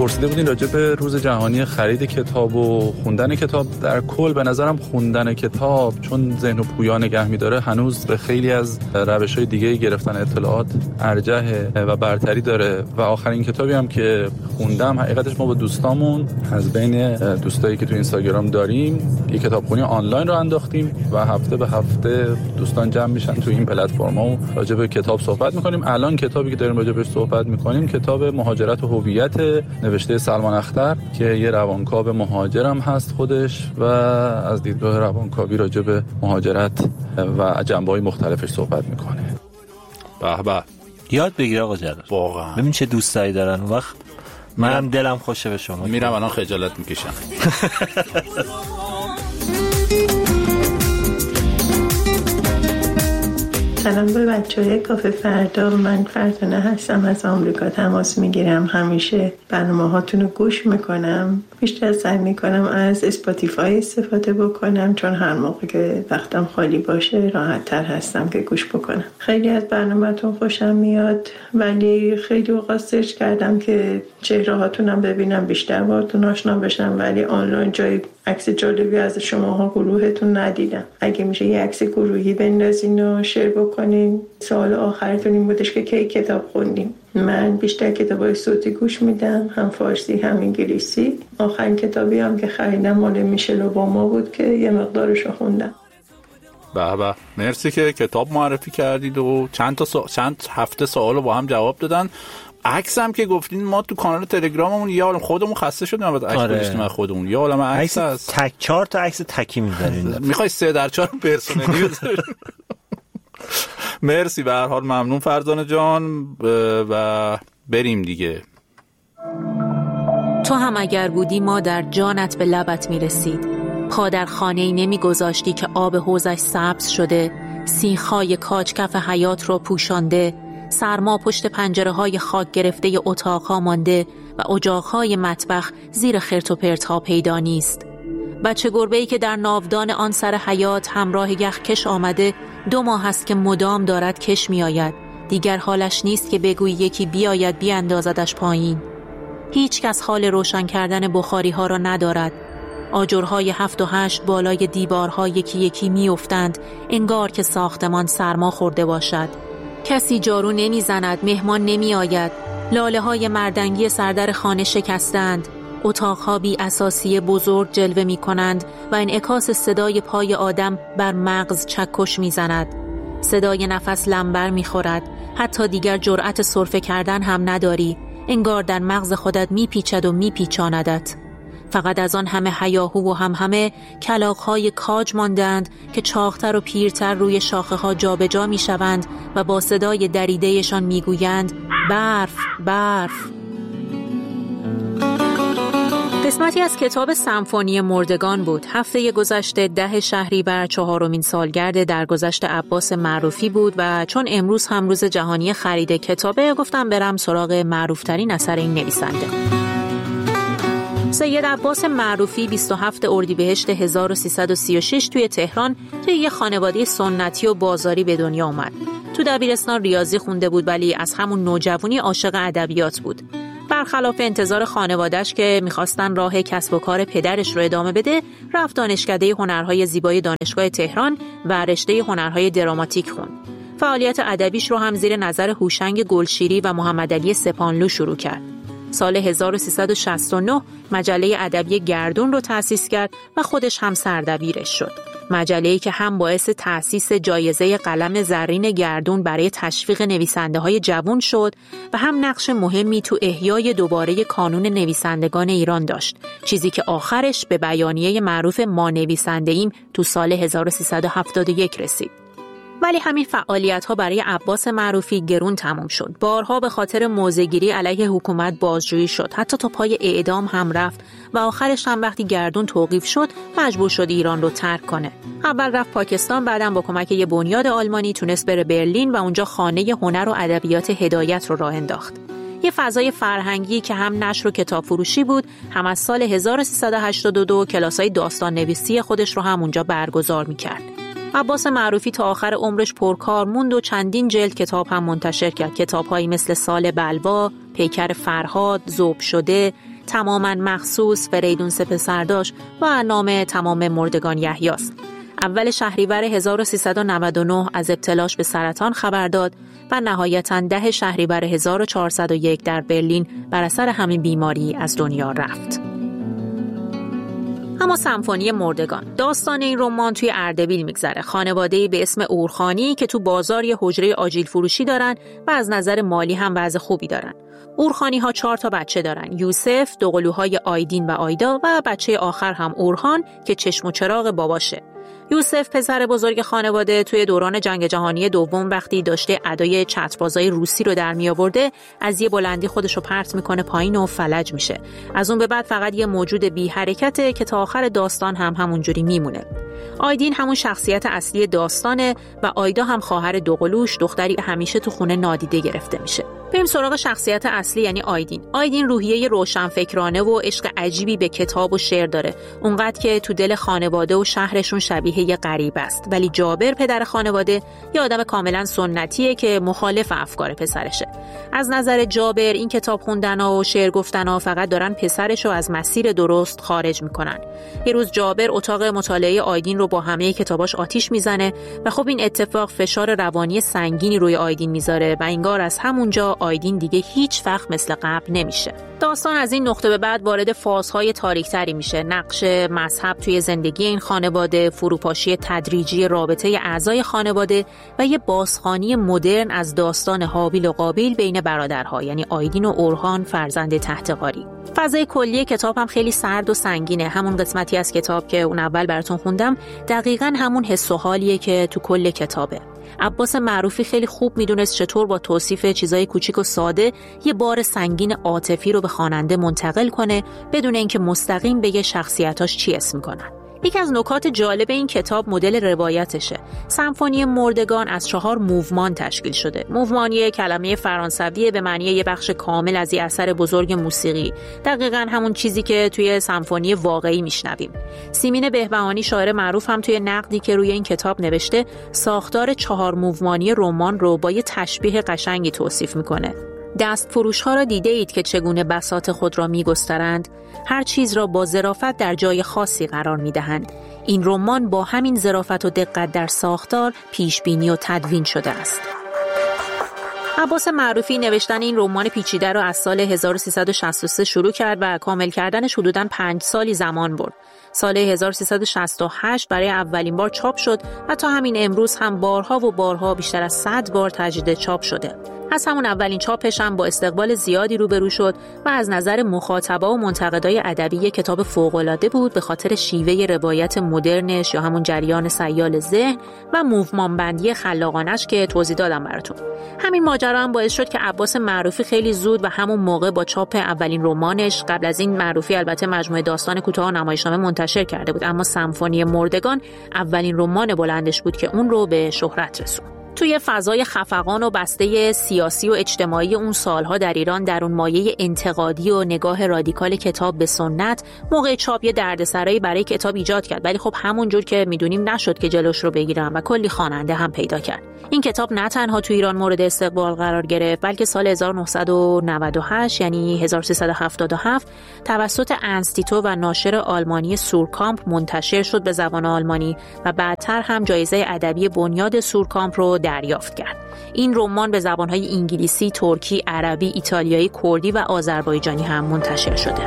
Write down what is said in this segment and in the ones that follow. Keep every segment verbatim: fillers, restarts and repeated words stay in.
پرسیده بودین راجع به روز جهانی خرید کتاب و خوندن کتاب. در کل به نظرم خوندن کتاب چون ذهن و پویا نگه می‌داره هنوز به خیلی از روش‌های دیگه گرفتن اطلاعات ارجحه و برتری داره. و آخرین کتابی هم که خوندم حقیقتش ما با دوستامون از بین دوستایی که تو اینستاگرام داریم یه کتابخونی آنلاین رو انداختیم و هفته به هفته دوستان جمع میشن تو این پلتفرما و راجع به کتاب صحبت می‌کنیم. الان کتابی که داریم راجع بهش صحبت می‌کنیم کتاب مهاجرت و هویت نوشته سلمان اختر که یه روانکاو مهاجرم هست خودش و از دیدگاه روانکاوی راجع به مهاجرت و جنبه‌های مختلفش صحبت می‌کنه. به به، یاد بگیر آقا جلال، واقعا ببین چه دوستایی دارن. اون وقت منم دلم خوشه به شما. میرم الان خجالت میکشم. سلام به بچه‌های کافه فردا. من فرزانه هستم، از آمریکا تماس میگیرم. همیشه برنامه هاتون رو گوش میکنم. بیشتر سعی میکنم از اسپاتیفای استفاده بکنم چون هر موقع که وقتم خالی باشه راحت تر هستم که گوش بکنم. خیلی از برنامه‌تون خوشم میاد ولی خیلی اوقات سرچ کردم که چهره هاتونم ببینم، بیشتر باهاتون آشنا بشم، ولی آنلاین جای عکس جالبی از شماها گروهتون ندیدم. اگه میشه یه عکس گروهی بندازین و شیر بکنین. سوال آخرتون این بودش که کی کتاب خوندیم. من بیشتر کتابای صوتی گوش میدم، هم فارسی هم انگلیسی. آخرین کتابی هم که خریدم مال میشل اوباما بود که یه مقدارشو خوندم. به به، مرسی که کتاب معرفی کردید و چند تا سو... چند هفته سوالو با هم جواب دادن. عکس هم که گفتین ما تو کانال تلگراممون یه عالم خودمون خسته شدیم بعد عکس گذاشتیم از خودمون. یه عالم عکس هست. تک چهار تا عکس تکی می‌ذارین. میخوای سه در چهار پرسونلی بذارین؟ مرسی، به هر حال ممنون فرزانه جان و بریم دیگه. تو هم اگر بودی ما در جانت به لبت میرسید. پا در خانه‌ای نمیگذاشتی که آب حوضش سبز شده، سیخ‌های کاج کف حیات رو پوشانده، سرما پشت پنجره‌های خاک گرفته اتاق‌ها مانده و اجاق‌های مطبخ زیر خرت و پرت‌ها پیدا نیست. بچه گربه‌ای که در ناودان آن سر حیات همراه یخکش آمده دو ماه است که مدام دارد کش می‌آید. دیگر حالش نیست که بگویی یکی بیاید بیاندازدش پایین. هیچ کس حال روشن کردن بخاری‌ها را ندارد. آجرهای هفت و هشت بالای دیوارها یکی یکی می‌افتند انگار که ساختمان سرما خورده باشد. کسی جارو نمی‌زند، مهمان نمی‌آید. لاله‌های مردنگی سردر خانه شکستند. اتاق‌ها بی اساسی بزرگ جلوه می‌کنند و انعکاس صدای پای آدم بر مغز چکش می‌زند. صدای نفس لمبر می‌خورد. حتی دیگر جرأت سرفه کردن هم نداری. انگار در مغز خودت می‌پیچد و می‌پیچاندت. فقط از آن همه هیاهو و هم همه کلاغ‌های کاج ماندند که چاقتر و پیرتر روی شاخه‌ها جابجا می‌شوند و با صدای دریده‌شان می‌گویند برف، برف. قسمتی از کتاب سمفونی مردگان بود. هفته گذشته ده شهریور چهارمین سالگرد درگذشت عباس معروفی بود و چون امروز هم روز جهانی خرید کتابه گفتم برم سراغ معروفترین اثر این نویسنده. سید عباس معروفی بیست و هفتم اردیبهشت هزار و سیصد و سی و شش توی تهران توی یه خانواده سنتی و بازاری به دنیا اومد. تو دبیرستان ریاضی خونده بود ولی از همون نوجوانی عاشق ادبیات بود. برخلاف انتظار خانواده‌اش که می‌خواستن راه کسب و کار پدرش رو ادامه بده، رفت دانشکده هنرهای زیبای دانشگاه تهران و رشته هنرهای دراماتیک خوند. فعالیت ادبیش رو هم زیر نظر هوشنگ گلشیری و محمدعلی سپانلو شروع کرد. سال هزار و سیصد و شصت و نه مجله ادبی گردون رو تأسیس کرد و خودش هم سردبیرش شد. مجله‌ای که هم باعث تأسیس جایزه قلم زرین گردون برای تشویق نویسنده‌های جوان شد و هم نقش مهمی تو احیای دوباره کانون نویسندگان ایران داشت، چیزی که آخرش به بیانیه معروف ما نویسنده‌ایم تو سال هزار و سیصد و هفتاد و یک رسید. ولی همین فعالیت‌ها برای عباس معروفی گرون تموم شد. بارها به خاطر موضع‌گیری علیه حکومت بازجویی شد. حتی تا پای اعدام هم رفت و آخرش هم وقتی گردون توقیف شد مجبور شد ایران رو ترک کنه. اول رفت پاکستان، بعدم با کمک یه بنیاد آلمانی تونست بره برلین و اونجا خانه هنر و ادبیات هدایت رو راه انداخت. یه فضای فرهنگی که هم نشر و کتاب فروشی بود، هم از سال هزار و سیصد و هشتاد و دو کلاسای داستان نویسی خودش رو هم اونجا برگزار می‌کرد. عباس معروفی تا آخر عمرش پرکار موند و چندین جلد کتاب هم منتشر کرد. کتاب‌هایی مثل سال بلوا، پیکر فرهاد، ذوب شده، تماماً مخصوص فریدون سپهسرداش و نام تمام مردگان یحیاست. اول شهریور هزار و سیصد و نود و نه از ابتلاش به سرطان خبر داد و نهایتاً ده شهریور هزار و چهارصد و یک در برلین بر اثر همین بیماری از دنیا رفت. اما سمفونی مردگان، داستان این رمان توی اردبیل میگذره. خانواده‌ای به اسم اورخانی که تو بازار یه حجره آجیل فروشی دارن و از نظر مالی هم وضع خوبی دارن. اورخانی ها چهار تا بچه دارن: یوسف، دوقلوهای آیدین و آیدا و بچه آخر هم اورخان که چشم و چراغ باباشه. یوسف پسر بزرگ خانواده توی دوران جنگ جهانی دوم وقتی داشته ادای چتربازای روسی رو در می آورده از یه بلندی خودش رو پرت میکنه پایین و فلج میشه. از اون به بعد فقط یه موجود بی حرکته که تا آخر داستان هم همونجوری میمونه. آیدین همون شخصیت اصلی داستانه و آیدا هم خواهر دوقلوش، دختری همیشه تو خونه نادیده گرفته میشه. بریم سراغ شخصیت اصلی یعنی آیدین. آیدین روحیه روشنفکرانه و عشق عجیبی به کتاب و شعر داره. اونقدر که تو دل خانواده و شهرشون شبیه یه غریبه است. ولی جابر پدر خانواده یه آدم کاملا سنتیه که مخالف افکار پسرشه. از نظر جابر این کتاب خوندن‌ها و شعر گفتن‌ها فقط دارن پسرشو از مسیر درست خارج میکنن. یه روز جابر اتاق مطالعه آیدین رو با همه کتاباش آتیش میزنه و خب این اتفاق فشار روانی سنگینی روی آیدین میذاره و انگار از همونجا آیدین دیگه هیچ وقت مثل قبل نمیشه. داستان از این نقطه به بعد وارد فازهای تاریک‌تری میشه. نقش مذهب توی زندگی این خانواده، فروپاشی تدریجی رابطه اعضای خانواده و یه بازخوانی مدرن از داستان هابیل و قابیل بین برادرها یعنی آیدین و اورخان فرزند تحتقاری. فضای کلی کتاب هم خیلی سرد و سنگینه. همون قسمتی از کتاب که اون اول براتون خوندم دقیقاً همون حس و حالیه که تو کل کتابه. عباس معروفی خیلی خوب میدونست چطور با توصیف چیزای کوچیک و ساده یه بار سنگین عاطفی رو به خواننده منتقل کنه بدون اینکه مستقیم بگه شخصیتاش چی اسم میکنن. یکی از نکات جالب این کتاب مدل روایتشه. سمفونی مردگان از چهار موومان تشکیل شده. موومان یه کلمه فرانسویه به معنی یه بخش کامل از یه اثر بزرگ موسیقی. دقیقاً همون چیزی که توی سمفونی واقعی میشنویم. سیمین بهبهانی شاعر معروف هم توی نقدی که روی این کتاب نوشته ساختار چهار موومانی رمان رو با یه تشبیه قشنگی توصیف میکنه. دست فروش ها را دیده اید که چگونه بساط خود را می گسترند؟ هر چیز را با ظرافت در جای خاصی قرار می دهند. این رمان با همین ظرافت و دقت در ساختار پیش بینی و تدوین شده است. عباس معروفی نوشتن این رمان پیچیده را از سال هزار و سیصد و شصت و سه شروع کرد و کامل کردنش حدوداً پنج سالی زمان برد. سال هزار و سیصد و شصت و هشت برای اولین بار چاپ شد و تا همین امروز هم بارها و بارها بیشتر از صد بار تجدید چاپ شده. از همون اولین چاپش هم با استقبال زیادی روبرو شد و از نظر مخاطبا و منتقدای ادبی کتاب فوق‌العاده بود به خاطر شیوه روایت مدرنش یا همون جریان سیال ذهن و موومان بندی خلاقانش که توضیح دادم براتون. همین ماجرا هم باعث شد که عباس معروفی خیلی زود و همون موقع با چاپ اولین رمانش، قبل از این معروفی البته مجموعه داستان کوتاه و نمایشنامه منتشر کرده بود، اما سمفونی مردگان اولین رمان بلندش بود که اون رو به شهرت رسوند. توی فضای خفقان و بسته سیاسی و اجتماعی اون سالها در ایران در اون مایه انتقادی و نگاه رادیکال کتاب به سنت موقع چاپ یه دردسرایی برای کتاب ایجاد کرد، ولی خب همونجور که میدونیم نشد که جلوش رو بگیرن و کلی خواننده هم پیدا کرد. این کتاب نه تنها تو ایران مورد استقبال قرار گرفت بلکه سال هزار و نهصد و نود و هشت یعنی هزار و سیصد و هفتاد و هفت توسط انستیتو و ناشر آلمانی سورکامپ منتشر شد به زبان آلمانی و بعدتر هم جایزه ادبی بنیاد سورکامپ رو دریافت کرد. این رمان به زبان‌های انگلیسی، ترکی، عربی، ایتالیایی، کردی و آذربایجانی هم منتشر شده.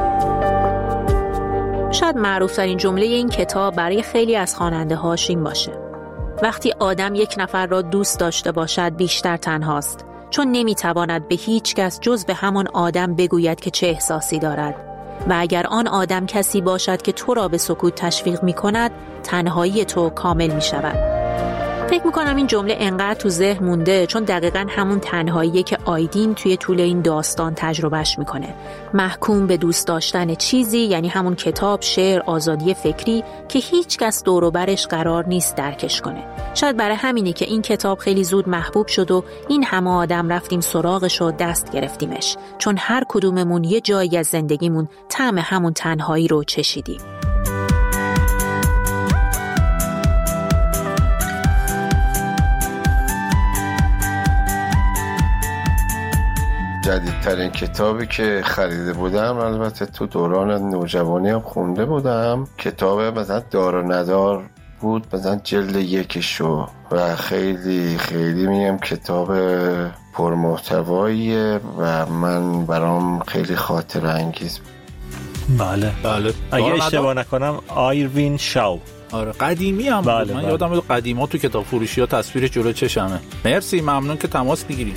شاید معروف‌ترین جمله این کتاب برای خیلی از خواننده‌هاش این باشه: وقتی آدم یک نفر را دوست داشته باشد بیشتر تنهاست، چون نمی‌تواند به هیچ کس جز به همان آدم بگوید که چه احساسی دارد و اگر آن آدم کسی باشد که تو را به سکوت تشویق می‌کند، تنهایی تو کامل می‌شود. فکر میکنم این جمله انقدر تو ذهن مونده چون دقیقاً همون تنهاییه که آیدین توی طول این داستان تجربهش میکنه. محکوم به دوست داشتن چیزی، یعنی همون کتاب، شعر، آزادی فکری که هیچ کس دور و برش قرار نیست درکش کنه. شاید برای همینه که این کتاب خیلی زود محبوب شد و این همه آدم رفتیم سراغش و دست گرفتیمش، چون هر کدوممون یه جایی از زندگیمون طعم همون تنهایی رو چشیدیم. جدیدترین کتابی که خریده بودم، البته تو دوران نوجوانی هم خونده بودم، کتاب مثلا دار و ندار بود، مثلا جلد یکشو، و خیلی خیلی میگم کتاب پرمحتواییه و من برام خیلی خاطر انگیز. بله بله اگه اشتباه نکنم آیروین شاو. آره قدیمی هم بله بود. من بله. یادم قدیما تو کتاب فروشی ها تصویر جلو چشمه. مرسی، ممنون که تماس میگیرید.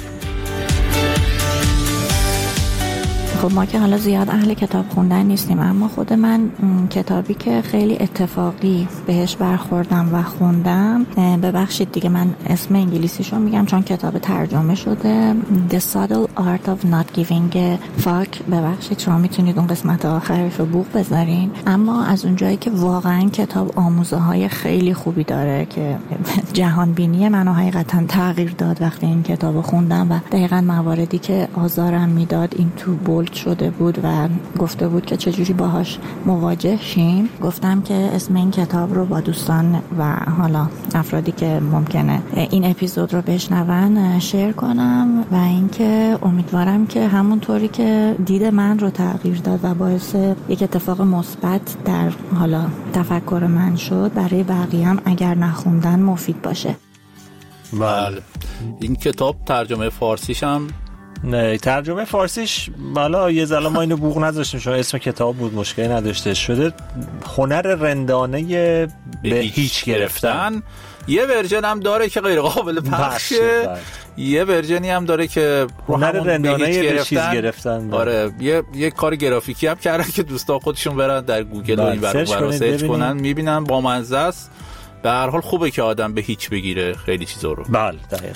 خب ما که حالا زیاد اهل کتاب خوندن نیستیم، اما خود من کتابی که خیلی اتفاقی بهش برخوردم و خوندم، ببخشید دیگه من اسم انگلیسیشو میگم چون کتاب ترجمه شده، The Subtle Art of Not Giving a Fuck. ببخشید شما میتونید اون قسمت آخرش رو بوق بذارین، اما از اونجایی که واقعا کتاب آموزه های خیلی خوبی داره که جهان بینی منو حقیقتا تغییر داد وقتی این کتاب رو خوندم و دقیقاً مواردی که آزارم میداد این تو بولد شده بود و گفته بود که چجوری باهاش مواجه شیم. گفتم که اسم این کتاب رو با دوستان و حالا افرادی که ممکنه این اپیزود رو بشنون شیر کنم و اینکه امیدوارم که همونطوری که دید من رو تغییر داد و باعث یک اتفاق مثبت در حالا تفکر من شد، برای بقیه هم اگر نخوندن مفید باشه. بله این کتاب ترجمه فارسیش هم نه، ترجمه فارسیش حالا یه ذره ما اینو بوق نذاشتیم چون اسم کتاب بود، مشکلی نداشته، شده هنر رندانه به, به هیچ گرفتن. یه ورژن هم داره که غیر قابل پخشه، یه ورژنی هم داره که هنر رندانه به چیز گرفتن. آره یه یه کار گرافیکی هم کردن که دوستا خودشون برن در گوگل و این برای سرچ کنن، میبینن با منزه است. به هر حال خوبه که آدم به هیچ بگیره خیلی چیزا رو. بله دقیقاً.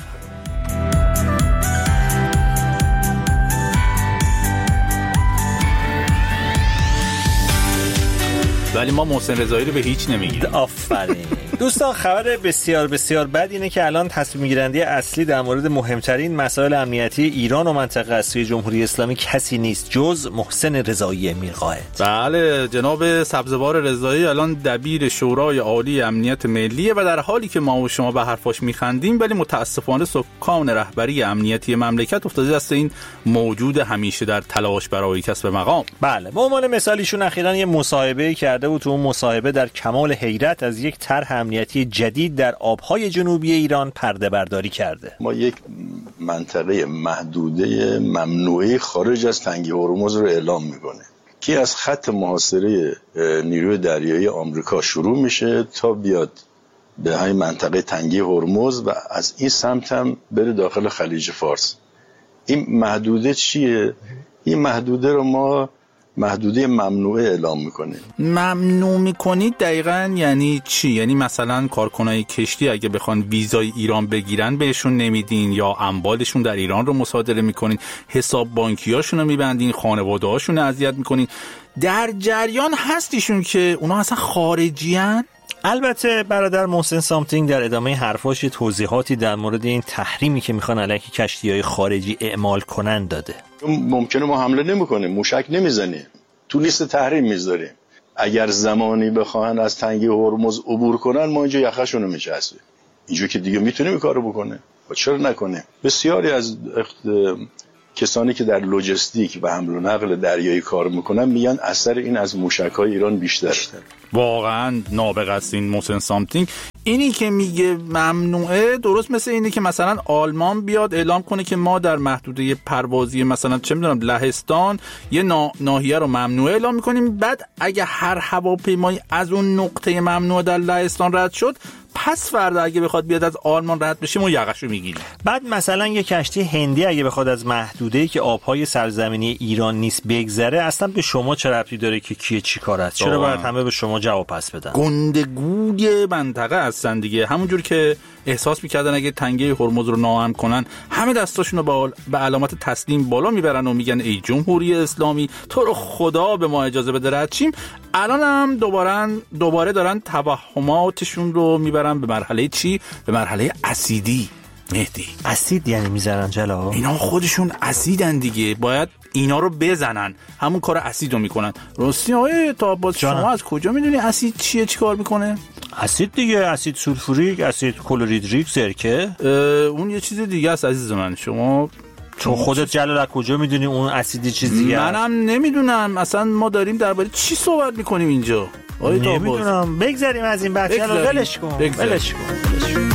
ولی ما محسن رضایی رو به هیچ نمیگیریم. آفرین. دوستان خبر بسیار بسیار بد اینه که الان تصمیم گیرنده اصلی در مورد مهمترین مسائل امنیتی ایران و منطقه از سوی جمهوری اسلامی کسی نیست جز محسن رضایی میرقائد. بله جناب سبزوار رضایی الان دبیر شورای عالی امنیت ملیه و در حالی که ما و شما به حرفاش میخندیم ولی متاسفانه سکان رهبری امنیتی مملکت افتاده دست این موجود همیشه در تلاش برای کسب مقام. بله به عنوان مثالیشون اخیراً یه مصاحبه کرده بود، تو اون مصاحبه در کمال حیرت از یک طرح امنیتی جدید در آبهای جنوبی ایران پرده برداری کرده. ما یک منطقه محدوده ممنوعه خارج از تنگه هرمز رو اعلام میکنه که از خط محاصره نیروی دریایی آمریکا شروع میشه تا بیاد به همین منطقه تنگه هرمز و از این سمت هم بره داخل خلیج فارس. این محدوده چیه؟ این محدوده رو ما محدوده ممنوعه اعلام میکنه. ممنوع میکنید دقیقاً یعنی چی؟ یعنی مثلا کارکنای کشتی اگه بخوان ویزای ایران بگیرن بهشون نمیدین یا اموالشون در ایران رو مصادره میکنین، حساب بانکیاشون رو میبندین، خانواده هاشون رو اذیت میکنین. در جریان هستیشون که اونا اصلا خارجیان؟ البته برادر محسن سامتینگ در ادامه حرفاش توضیحاتی در مورد این تحریمی که میخوان علیه کشتی‌های خارجی اعمال کنن داده. ممکنه ما حمله نمی‌کنیم، موشک نمیزنیم، تو لیست تحریم میذاریم. اگر زمانی بخواهن از تنگه هرمز عبور کنن ما اینجا یخشون رو میچسبیم. اینجا که دیگه میتونیم این کارو بکنه. و چرا نکنیم؟ بسیاری از کسانی که در لوجستیک و حمل و نقل دریایی کار میکنن میگن اثر این از موشک‌های ایران بیشتره. واقعا نابغه است این محسن سامتینگ. اینی که میگه ممنوعه درست مثل اینه که مثلا آلمان بیاد اعلام کنه که ما در محدوده پروازی مثلا چه میدونم لهستان یه نا... ناحیه رو ممنوعه اعلام میکنیم، بعد اگه هر هواپیمایی از اون نقطه ممنوع در لهستان رد شد پس فردا اگه بخواد بیاد از آلمان رد بشه ما یقشو میگیریم. بعد مثلا یه کشتی هندی اگه بخواد از محدوده‌ای که آبهای سرزمینی ایران نیست بگذره اصلا به شما چه ربطی داره که کیه چی کار است؟ چرا باید همه به شما جواب پس بدن؟ گندگوی منطقه هستن دیگه، همونجور که احساس میکردن اگه تنگه هرمز رو ناامن کنن همه دستاشون رو به علامت تسلیم بالا میبرن و میگن ای جمهوری اسلامی تو رو خدا به ما اجازه بده رد شیم. الان هم دوباره دوباره دارن توهماتشون رو میبرن به مرحله چی؟ به مرحله اسیدی. مهدی اسید یعنی میزنن جلا؟ اینا خودشون اسیدن دیگه، باید اینا رو بزنن، همون کار اسید رو میکنن. راستی آقای تاباز شما از کجا میدونی اسید چیه چی کار میکنه؟ اسید دیگه، اسید سولفوریک، اسید کلوریدریک، سرکه. اون یه چیز دیگه است عزیز من. شما تو خودت جلال از کجا میدونی اون اسیدی چیزیه؟ منم نمیدونم، اصلا ما داریم درباره چی صحبت میکنیم اینجا؟ نمیدونم. بگذاریم از این بحث، ولش کن ولش کن